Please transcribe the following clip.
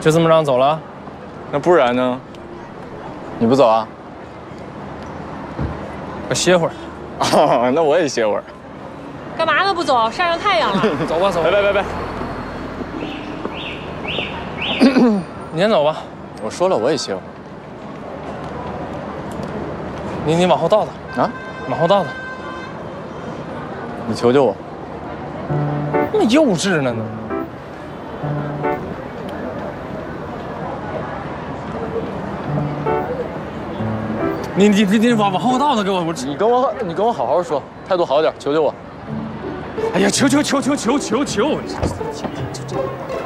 就这么让走了？ 那不然呢？你不走啊？ 我歇会儿。 哦，那我也歇会儿。 干嘛呢？不走，晒上太阳了。 走吧，走吧。 别！ 你先走吧。 我说了，我也歇会儿。 你往后倒倒。 啊？ 往后倒倒。 你求求我。 那么幼稚呢？你往后倒倒，给我你跟我好好说，态度好点，求求我。 哎呀，求！